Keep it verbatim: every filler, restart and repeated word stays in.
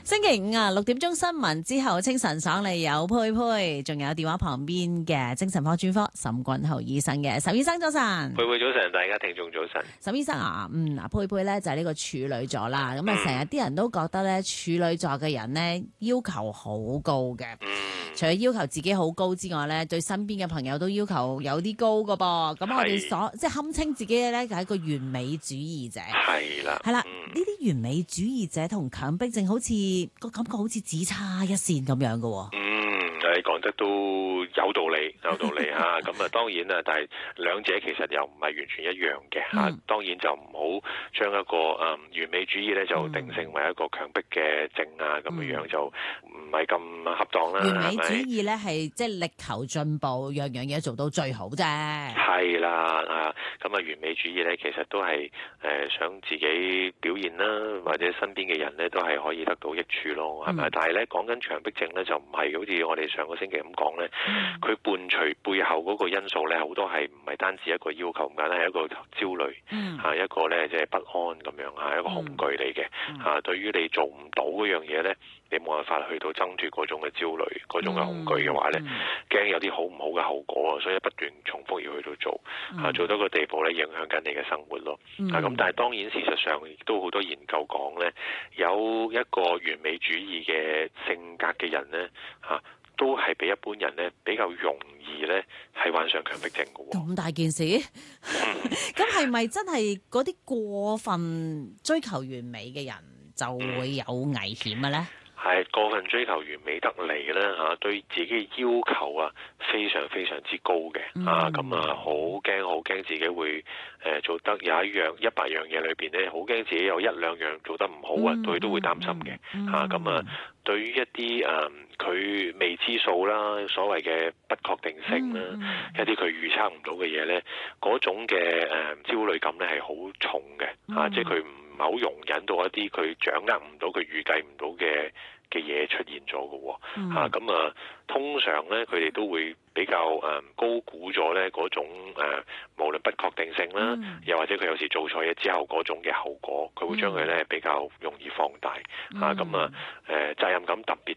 星期五啊，六點鐘新聞之後，清晨爽利有佩佩，仲有電話旁邊嘅精神科專科岑君豪醫生嘅。岑醫生早晨， 佩佩早晨，大家聽眾早晨。 岑醫生啊，嗯嗱，佩佩咧就係呢個處女座啦，咁啊成日啲人都覺得咧處女座嘅人咧要求好高嘅， 嗯， 除咗要求自己好高之外咧，對身邊嘅朋友都要求有啲高噶噃。咁我哋所即係堪稱自己咧就係一個完美主義者， 係啦， 係啦，呢啲完美主義者同強迫症好似個感覺好似只差一線咁樣嘅。 嗯，你講得都有道理，有道理嚇。咁啊，當然啦，但係兩者其實又唔係完全一樣嘅嚇。 嗯、 當然就唔好將一個誒、嗯、完美主義咧就定性為一個強迫嘅症啊，咁樣樣就唔係咁恰當啦。 完美主義咧係即係力求進步，樣樣嘢做到最好啫。 係啦啊，咁啊完美主義咧其實都係誒、呃、想自己表現啦，或者身邊嘅人咧都係可以得到益處咯，係咪？嗯、但係咧講緊強迫症咧就唔係好似我哋上個星期咁講咧，佢、嗯、伴隨背後嗰個因素咧好多係唔係單止一個要求咁簡單，係一個焦慮，嚇、嗯啊、一個咧即係不安咁樣嚇，一個恐懼嚟嘅嚇。對於你做唔到嗰樣嘢咧，你冇辦法去到掙脫嗰種嘅焦慮、嗰種嘅恐懼嘅話咧，驚、嗯、有啲好唔好嘅後果啊，所以不斷重複要去到做嚇、啊，做到個地步咧影響緊你嘅生活咯。嗯、啊咁，但係當然事實上亦都好多研究講咧，有一個完美主義嘅性格嘅人咧嚇。啊都係比一般人咧比較容易咧係患上強迫症嘅喎。 咁大件事，咁係咪真係嗰啲過分追求完美嘅人就會有危險嘅咧？ 係、嗯、過分追求完美得嚟咧嚇，對自己嘅要求啊非常非常之高嘅、嗯、啊，咁啊好驚好驚自己會誒、呃、做得有一樣一百樣嘢裏邊咧，好驚自己有一兩樣做得唔好啊，佢、嗯、都會擔心嘅嚇。咁、嗯、啊，對於一啲誒佢未知數啦，所謂嘅不確定性啦，嗯嗯、一啲佢預測唔到嘅嘢咧，嗰種嘅誒、呃、焦慮感咧係好重嘅嚇、啊，即係佢唔係好容忍到一啲佢掌握唔到、佢預計唔到嘅嘅嘢出現咗嘅喎嚇。咁啊，通常咧佢哋都會比較誒、呃、高估咗咧嗰種誒、呃，無論不確定性啦，嗯、又或者佢有時做錯嘢之後嗰種嘅後果，佢會將佢咧比較容易放大嚇。咁、嗯、啊誒、呃、責任感特別